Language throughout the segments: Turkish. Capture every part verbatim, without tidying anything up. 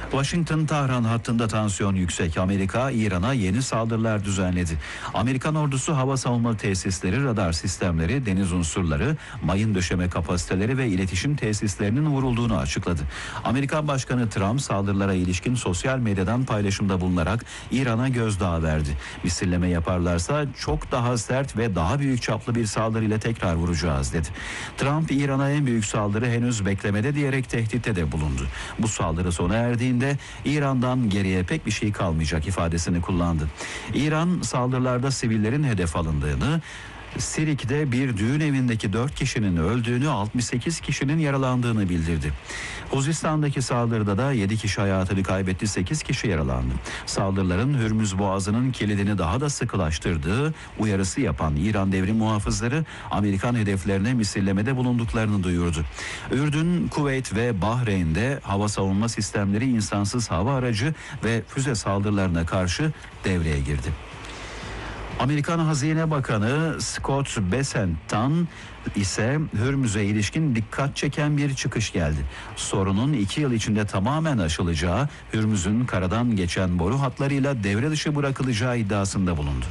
Washington-Tahran hattında tansiyon yüksek. Amerika, İran'a yeni saldırılar düzenledi. Amerikan ordusu hava savunma tesisleri, radar sistemleri, deniz unsurları, mayın döşeme kapasiteleri ve iletişim tesislerinin vurulduğunu açıkladı. Amerikan Başkanı Trump saldırılara ilişkin sosyal medyadan paylaşımda bulunarak İran'a gözdağı verdi. Misilleme yaparlarsa çok daha sert ve daha büyük çaplı bir saldırıyla tekrar vuracağız dedi. Trump, İran'a en büyük saldırı henüz beklemede diyerek tehditte de bulundu. Bu saldırı sona erdiğinde İran'dan geriye pek bir şey kalmayacak ifadesini kullandı. İran saldırılarda sivillerin hedef alındığını, Sirik'te bir düğün evindeki dört kişinin öldüğünü, altmış sekiz kişinin yaralandığını bildirdi. Huzistan'daki saldırıda da yedi kişi hayatını kaybetti, sekiz kişi yaralandı. Saldırıların Hürmüz Boğazı'nın kilidini daha da sıkılaştırdığı uyarısı yapan İran devrim muhafızları Amerikan hedeflerine misillemede bulunduklarını duyurdu. Ürdün, Kuveyt ve Bahreyn'de hava savunma sistemleri insansız hava aracı ve füze saldırılarına karşı devreye girdi. Amerikan Hazine Bakanı Scott Bessent'tan ise Hürmüz'e ilişkin dikkat çeken bir çıkış geldi. Sorunun iki yıl içinde tamamen aşılacağı, Hürmüz'ün karadan geçen boru hatlarıyla devre dışı bırakılacağı iddiasında bulundu.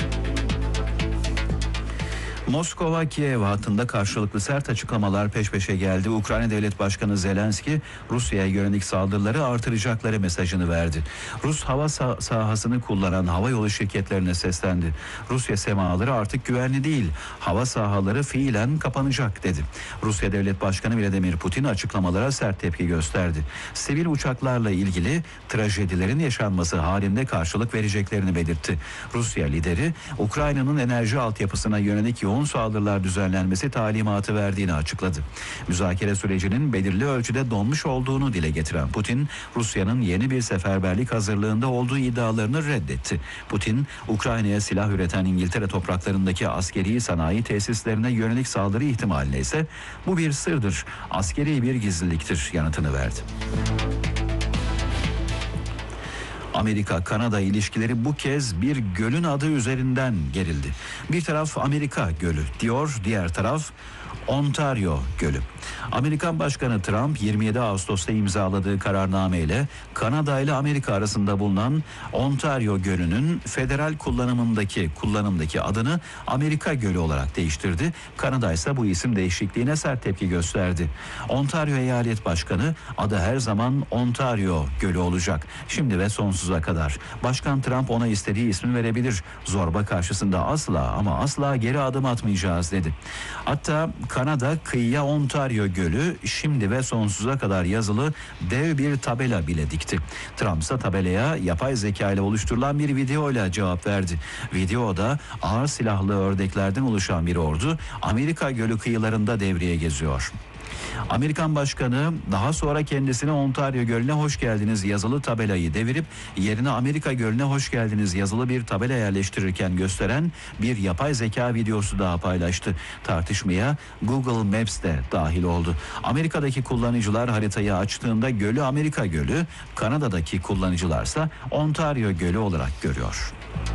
Moskova-Kiev hattında karşılıklı sert açıklamalar peş peşe geldi. Ukrayna Devlet Başkanı Zelenski, Rusya'ya yönelik saldırıları artıracakları mesajını verdi. Rus hava sah- sahasını kullanan havayolu şirketlerine seslendi. Rusya semaları artık güvenli değil, hava sahaları fiilen kapanacak dedi. Rusya Devlet Başkanı Vladimir Putin açıklamalara sert tepki gösterdi. Sivil uçaklarla ilgili trajedilerin yaşanması halinde karşılık vereceklerini belirtti. Rusya lideri, Ukrayna'nın enerji altyapısına yönelik yoğun saldırılar düzenlenmesi talimatı verdiğini açıkladı. Müzakere sürecinin belirli ölçüde donmuş olduğunu dile getiren Putin, Rusya'nın yeni bir seferberlik hazırlığında olduğu iddialarını reddetti. Putin, Ukrayna'ya silah üreten İngiltere topraklarındaki askeri sanayi tesislerine yönelik saldırı ihtimaline ise bu bir sırdır, askeri bir gizliliktir yanıtını verdi. Amerika-Kanada ilişkileri bu kez bir gölün adı üzerinden gerildi. Bir taraf Amerika Gölü diyor, diğer taraf Ontario Gölü. Amerikan Başkanı Trump yirmi yedi Ağustos'ta imzaladığı kararnameyle Kanada ile Amerika arasında bulunan Ontario Gölü'nün federal kullanımındaki kullanımdaki adını Amerika Gölü olarak değiştirdi. Kanada ise bu isim değişikliğine sert tepki gösterdi. Ontario Eyalet Başkanı, adı her zaman Ontario Gölü olacak, şimdi ve sonsuza kadar. Başkan Trump ona istediği ismi verebilir. Zorba karşısında asla ama asla geri adım atmayacağız dedi. Hatta Kanada kıyıya Ontario Gölü şimdi ve sonsuza kadar yazılı dev bir tabela bile dikti. Trump ise tabelaya yapay zeka ile oluşturulan bir videoyla cevap verdi. Videoda ağır silahlı ördeklerden oluşan bir ordu Amerika Gölü kıyılarında devreye geziyor. Amerikan Başkanı daha sonra kendisine Ontario Gölü'ne hoş geldiniz yazılı tabelayı devirip yerine Amerika Gölü'ne hoş geldiniz yazılı bir tabela yerleştirirken gösteren bir yapay zeka videosu daha paylaştı. Tartışmaya Google Maps de dahil oldu. Amerika'daki kullanıcılar haritayı açtığında gölü Amerika Gölü, Kanada'daki kullanıcılarsa Ontario Gölü olarak görüyor.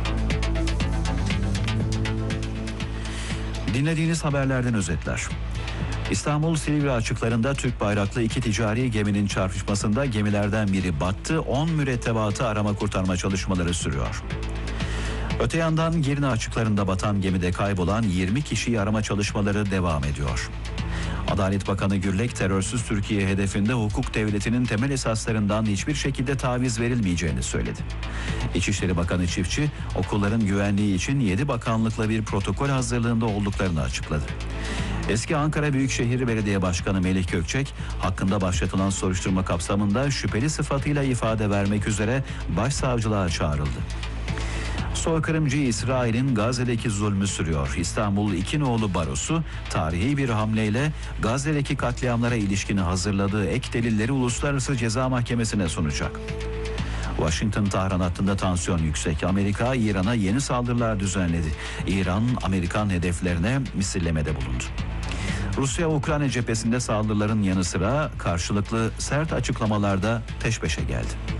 Dinlediğiniz haberlerden özetler. İstanbul Silivri açıklarında Türk bayraklı iki ticari geminin çarpışmasında gemilerden biri battı. on mürettebatı arama kurtarma çalışmaları sürüyor. Öte yandan Girne açıklarında batan gemide kaybolan yirmi kişiyi arama çalışmaları devam ediyor. Adalet Bakanı Gürlek, terörsüz Türkiye hedefinde hukuk devletinin temel esaslarından hiçbir şekilde taviz verilmeyeceğini söyledi. İçişleri Bakanı Çiftçi, okulların güvenliği için yedi bakanlıkla bir protokol hazırlığında olduklarını açıkladı. Eski Ankara Büyükşehir Belediye Başkanı Melih Gökçek, hakkında başlatılan soruşturma kapsamında şüpheli sıfatıyla ifade vermek üzere başsavcılığa çağrıldı. Soykırımcı İsrail'in Gazze'deki zulmü sürüyor. İstanbul İkinoğlu Barosu tarihi bir hamleyle Gazze'deki katliamlara ilişkin hazırladığı ek delilleri Uluslararası Ceza Mahkemesi'ne sunacak. Washington-Tahran hattında tansiyon yüksek. Amerika, İran'a yeni saldırılar düzenledi. İran, Amerikan hedeflerine misillemede bulundu. Rusya-Ukrayna cephesinde saldırıların yanı sıra karşılıklı sert açıklamalarda peş peşe geldi.